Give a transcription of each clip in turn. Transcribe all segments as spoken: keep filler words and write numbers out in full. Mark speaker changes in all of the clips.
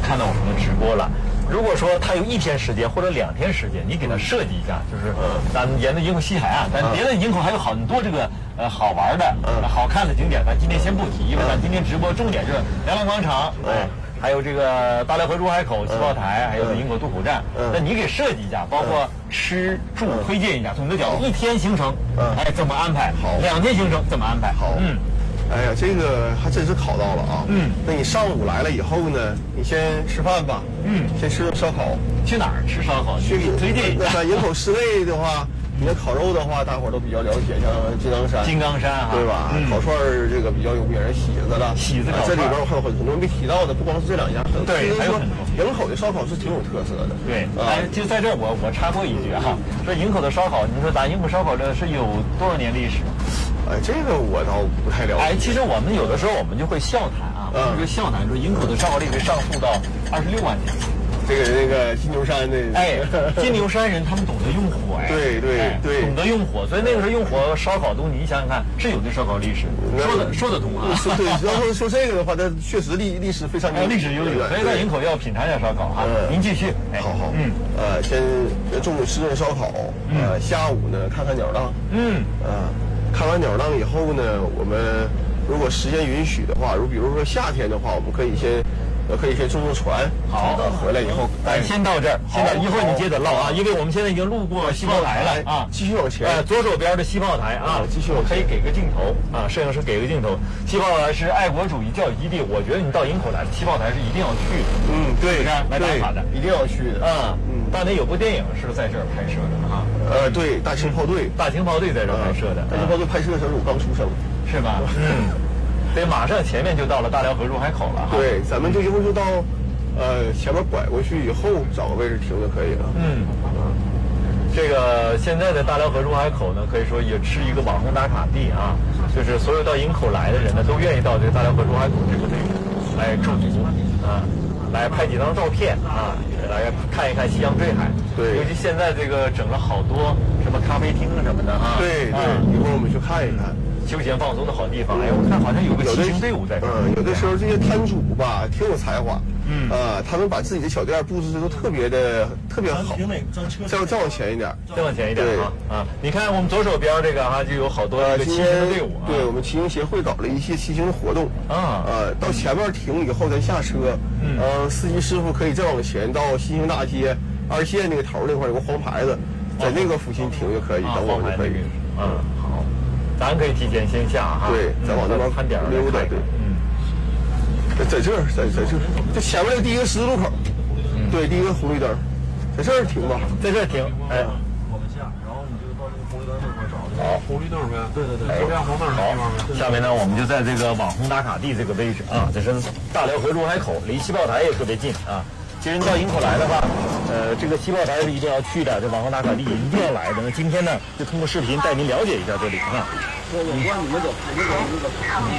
Speaker 1: 看到我们的直播了。如果说他有一天时间或者两天时间，你给他设计一下，就是咱沿着营口西海岸，咱别的营口还有很多这个呃好玩的、好看的景点，咱今天先不提，因为咱今天直播重点就是梁浪广场，哎，还有这个大辽河入海口、气炮台，还有营口渡口站。那你给设计一下，包括吃住推荐一下，从你的角度，一天行程，哎，怎么安排？好，两天行程怎么安排？
Speaker 2: 好，
Speaker 1: 嗯。
Speaker 2: 哎呀，这个还真是考到了啊！嗯，那你上午来了以后呢，你先吃饭吧。嗯，先吃烧烤。
Speaker 1: 去哪儿吃烧烤？去推荐一下。
Speaker 2: 那营口市内的话，你的烤肉的话，大伙儿都比较了解，像金刚山。
Speaker 1: 金刚山哈，
Speaker 2: 对吧？嗯、烤串儿这个比较有名，喜子了。
Speaker 1: 喜子烤串、
Speaker 2: 啊、这里边还有很很多没提到的，不光是这两家。
Speaker 1: 对，还有很多。
Speaker 2: 营口的烧烤是挺有特色的。
Speaker 1: 对，哎、啊，就在这儿我我插播一句哈，说营口的烧烤，你说咱营口烧烤这是有多少年历史？
Speaker 2: 哎，这个我倒不太了解。
Speaker 1: 哎，其实我们有的时候我们就会笑谈啊，我们就笑谈说营口的烧烤历史上溯到二十六万年。
Speaker 2: 这个那个金牛山的，
Speaker 1: 哎，金牛山人他们懂得用火，哎，
Speaker 2: 对对
Speaker 1: 哎、
Speaker 2: 对，
Speaker 1: 懂得用火，所以那个时候用火烧烤东西，你想想看，是有的烧烤历史，说的说得通啊。
Speaker 2: 对，要说说这个的话，它确实历历史非常
Speaker 1: 有历史悠久，所以在营口要品尝一下烧烤啊。您继续，
Speaker 2: 哎，好好，嗯，呃，先中午吃顿烧烤，呃，下午呢看看鸟浪，嗯，啊。看完鸟浪以后呢，我们如果时间允许的话，如比如说夏天的话，我们可以先，呃，可以先坐坐船。
Speaker 1: 好，
Speaker 2: 回来以后，
Speaker 1: 哎，先到这儿，先到一会儿你接着唠啊，因为我们现在已经路过气炮台了啊，
Speaker 2: 继续往前。
Speaker 1: 哎，左手边的气炮台啊，
Speaker 2: 继续往前。
Speaker 1: 可以给个镜头啊，摄影师给个镜头。气炮台是爱国主义教育基地，我觉得你到营口来，气炮台是一定要去的。
Speaker 2: 嗯，对，
Speaker 1: 来打卡的，
Speaker 2: 一定要去的。
Speaker 1: 啊，嗯，当年有部电影是在这儿拍摄的啊。
Speaker 2: 呃，对，大清炮队，
Speaker 1: 大清炮队在这儿拍摄的。
Speaker 2: 大清炮队拍摄的时候我刚出生，
Speaker 1: 是吧？嗯，对，马上前面就到了大辽河入海口了。
Speaker 2: 对，咱们就一会儿就到，呃，前面拐过去以后找个位置停就可以了。嗯，
Speaker 1: 这个现在的大辽河入海口呢，可以说也是一个网红打卡地啊，就是所有到营口来的人呢，都愿意到这个大辽河入海口这个地方来驻足啊。来拍几张照片啊，来看一看夕阳坠海。
Speaker 2: 对，
Speaker 1: 尤其现在这个整了好多什么咖啡厅什么的啊。
Speaker 2: 对对，一会儿我们去看一看
Speaker 1: 休闲放松的好地方。哎，我看好像有个骑行队伍在这儿。
Speaker 2: 嗯，有的时候这些摊主吧，挺有才华。嗯啊，他们把自己的小店布置的都特别的特别好。再再往前一点，
Speaker 1: 再往前一点啊啊！你看我们左手边这个哈，就有好多这个骑行的队伍。
Speaker 2: 对，我们骑行协会搞了一些骑行的活动啊。呃，到前面停以后咱下车，嗯，呃，司机师傅可以再往前到新兴大街二线那个头那块有个黄牌子，在那个附近停就可以，等我们就可以。
Speaker 1: 嗯，好，咱可以提前先下哈。
Speaker 2: 对，咱往那边
Speaker 1: 看点
Speaker 2: 溜达。对，嗯，在这儿，在在这儿，这前面的第一个十字路口，对，第一个红绿灯，在这儿停吧，
Speaker 1: 在这儿停。哎，
Speaker 3: 我们下，然后你就到这个红绿灯那块找。
Speaker 1: 好，
Speaker 3: 红绿灯呗。对对对，这边红灯的地方呗。
Speaker 1: 下面呢，我们就在这个网红打卡地这个位置啊，这是大辽河入海口，离气炮台也特别近啊。其实你到营口来的话，呃，这个气炮台是一定要去的，这网红打卡地也一定要来的。那今天呢，就通过视频带您了解一下这里啊。
Speaker 3: 我我你们走，你们走，你们走。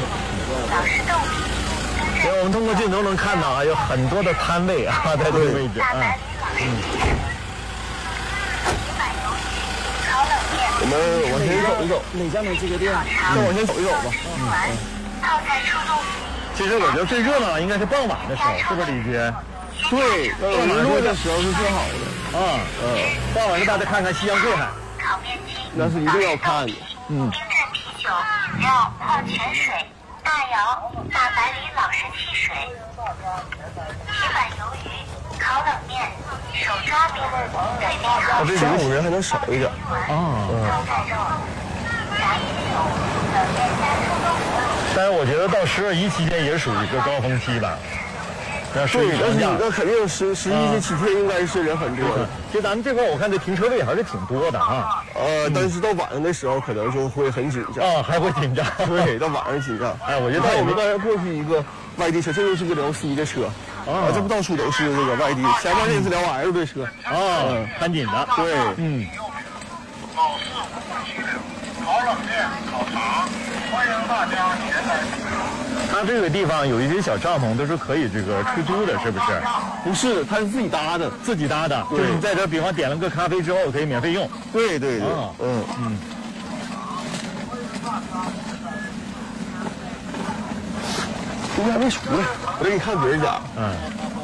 Speaker 1: 所以我们通过镜头能看到啊，有很多的摊位啊，在这个位置啊。嗯。
Speaker 2: 我们往前走一走，
Speaker 3: 哪家没这个店？
Speaker 2: 再往前走一走吧。嗯嗯。
Speaker 1: 其实我觉得最热闹应该是傍晚的时候，是不是李军？
Speaker 2: 对，傍晚落的时候是最好的。
Speaker 1: 啊，嗯，傍晚让大家看看夕阳坠海，
Speaker 2: 那是一定要看的。
Speaker 4: 嗯。冰镇啤酒、饮料、矿泉水、大窑、大白梨老式汽水、铁板鱿鱼、烤冷面、手抓饼、脆皮烤
Speaker 2: 这中午人还能少一点。
Speaker 1: 啊。
Speaker 4: 招菜肉、炸鱼柳、冷面加臭豆腐。
Speaker 1: 但是我觉得到十二一期间也属于一个高峰期吧。
Speaker 2: 对，但是那肯定十十一这几天应该是人很多的。
Speaker 1: 其实咱们这块我看这停车位还是挺多的啊。
Speaker 2: 呃，但是到晚上的时候可能就会很紧张
Speaker 1: 啊，还会紧张。
Speaker 2: 对，到晚上紧张。
Speaker 1: 哎，我觉得
Speaker 2: 我们刚才过去一个外地车，这就是个辽 C 的车啊，这不到处都是这个外地，前面这是辽 L 的车
Speaker 1: 啊，很紧的。
Speaker 2: 对，
Speaker 1: 嗯。
Speaker 5: 老式五花七柳、烤冷面、烤肠，欢迎大家前来。
Speaker 1: 它这个地方有一些小帐篷，都是可以这个出租的，是不是？
Speaker 2: 不是，它是自己搭的，
Speaker 1: 自己搭的。就是你在这，比方点了个咖啡之后，可以免费用。
Speaker 2: 对对对，
Speaker 1: 啊、
Speaker 2: 嗯嗯。应该还没出来，我给你看别人家。
Speaker 1: 嗯。